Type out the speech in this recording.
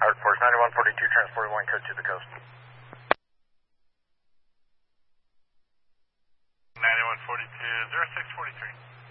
Hard Force 9142, transporting one code to the coast. 9142, 0643.